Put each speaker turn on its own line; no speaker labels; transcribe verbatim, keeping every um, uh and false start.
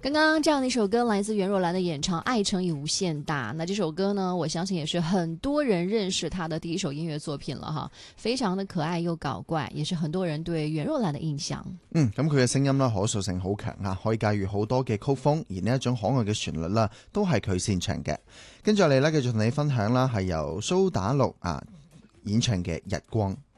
刚刚这样的一首歌来自袁若兰的演唱《爱乘以无限大》，那这首歌呢，我相信也是很多人認識她的第一首音樂作品了哈，非常的可愛又搞怪，也是很多人對袁若蘭的印象。
嗯，咁佢嘅聲音啦，可塑性好強啊，可以駕馭好多嘅曲風，而呢一種可愛嘅旋律啦，都係佢擅長嘅。跟住我哋咧，繼續同你分享啦，係由蘇打綠啊演唱嘅《日光》。